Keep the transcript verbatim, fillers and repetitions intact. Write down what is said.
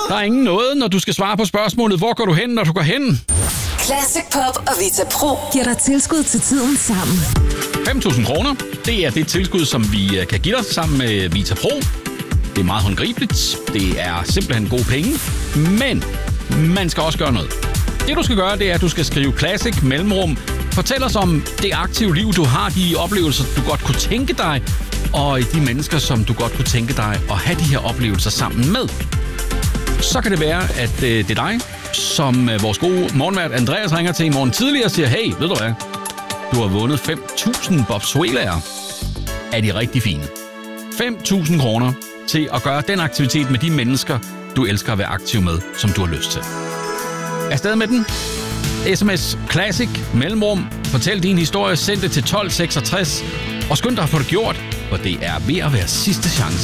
Der er ingen noget, når du skal svare på spørgsmålet, hvor går du hen, når du går hen? Classic Pop og Vita Pro giver dig tilskud til tiden sammen. fem tusind kroner, det er det tilskud, som vi kan give dig sammen med Vita Pro. Det er meget håndgribeligt, det er simpelthen gode penge, men man skal også gøre noget. Det du skal gøre, det er, at du skal skrive Classic mellemrum. Fortæl os om det aktive liv, du har, de oplevelser, du godt kunne tænke dig, og de mennesker, som du godt kunne tænke dig at have de her oplevelser sammen med. Så kan det være, at det er dig, som vores gode morgenvært Andreas ringer til i morgen tidligere og siger, hey, ved du hvad, du har vundet fem tusind bobsleddere. Er de rigtig fine? fem tusind kroner til at gøre den aktivitet med de mennesker, du elsker at være aktiv med, som du har lyst til. Afsted med den. sms Classic mellemrum. Fortæl din historie. Send det til tolv seksogtres. Og skynd dig at få det gjort, for det er ved at være sidste chance.